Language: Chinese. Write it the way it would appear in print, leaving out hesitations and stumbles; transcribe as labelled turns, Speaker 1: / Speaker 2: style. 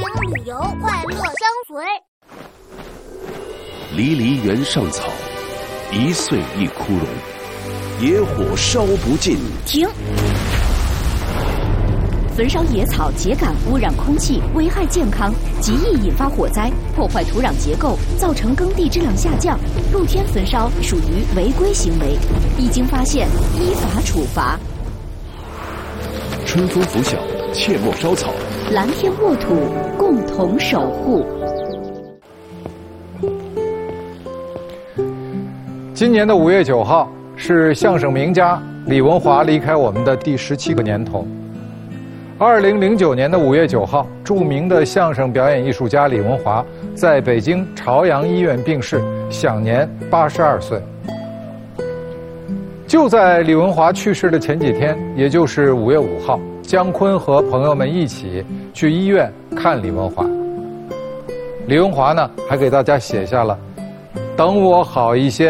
Speaker 1: 旅游，快乐相随。
Speaker 2: 离离原上草，一岁一枯荣。野火烧不尽。
Speaker 3: 停！焚烧野草秸秆污染空气，危害健康，极易引发火灾，破坏土壤结构，造成耕地质量下降。露天焚烧属于违规行为，一经发现依法处罚。
Speaker 2: 春风拂晓，切莫烧草。
Speaker 3: 蓝天沃土，共同守护。
Speaker 4: 今年的5月9号是相声名家李文华离开我们的第17个年头。2009年的5月9号，著名的相声表演艺术家李文华在北京朝阳医院病逝，享年82岁。就在李文华去世的前几天，也就是5月5号，姜昆和朋友们一起去医院看李文华。李文华呢，还给大家写下了“等我好一些”。